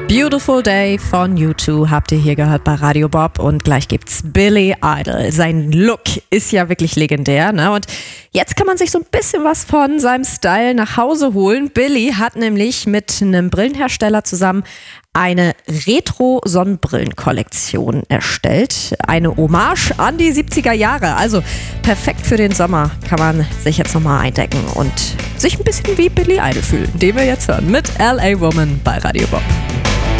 Beautiful Day von U2 habt ihr hier gehört bei Radio Bob und gleich gibt's Billy Idol. Sein Look ist ja wirklich legendär, ne? Und jetzt kann man sich so ein bisschen was von seinem Style nach Hause holen. Billy hat nämlich mit einem Brillenhersteller zusammen eine Retro-Sonnenbrillenkollektion erstellt. Eine Hommage an die 70er Jahre. Also perfekt für den Sommer kann man sich jetzt nochmal eindecken und sich ein bisschen wie Billy Idol fühlen, den wir jetzt hören mit LA Woman bei Radio Bob.